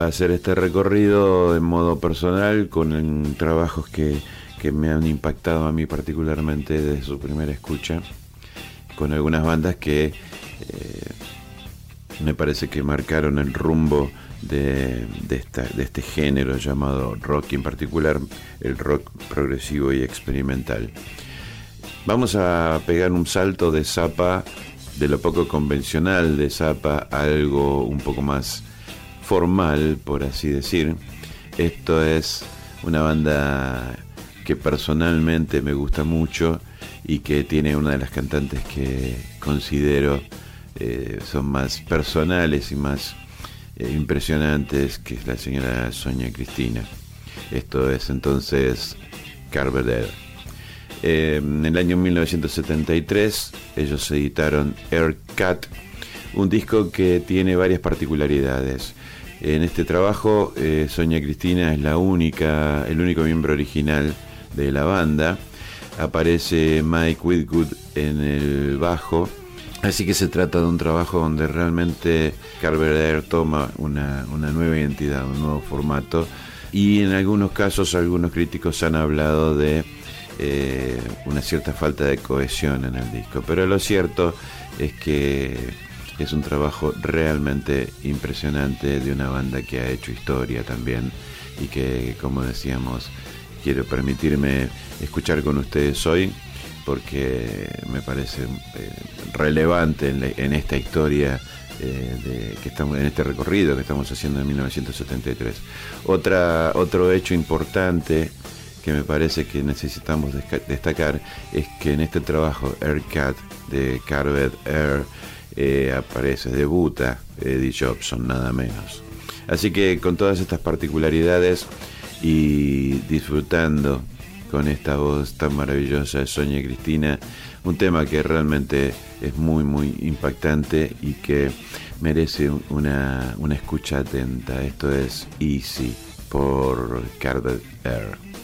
hacer este recorrido de modo personal con trabajos que me han impactado a mí particularmente desde su primera escucha, con algunas bandas que me parece que marcaron el rumbo de este género llamado rock, en particular el rock progresivo y experimental. Vamos a pegar un salto de Zappa, de lo poco convencional de Zappa, a algo un poco más formal, por así decir. Esto es una banda que personalmente me gusta mucho y que tiene una de las cantantes que considero son más personales y más impresionantes, que es la señora Sonia Cristina. Esto es entonces Carver. En el año 1973 ellos editaron Air Cat, un disco que tiene varias particularidades. En este trabajo Sonia Cristina es el único miembro original de la banda. Aparece Mike Whitwood en el bajo, así que se trata de un trabajo donde realmente Carver toma una nueva identidad, un nuevo formato, y en algunos casos algunos críticos han hablado de una cierta falta de cohesión en el disco, pero lo cierto es que es un trabajo realmente impresionante de una banda que ha hecho historia también y que, como decíamos, quiero permitirme escuchar con ustedes hoy porque me parece relevante en esta historia que estamos, en este recorrido que estamos haciendo en 1973. Otro hecho importante que me parece que necesitamos destacar es que en este trabajo Air Cat de Carver debuta Eddie Jobson, nada menos. Así que con todas estas particularidades y disfrutando con esta voz tan maravillosa de Sonia Cristina, un tema que realmente es muy muy impactante y que merece una escucha atenta. Esto es Easy por Carver.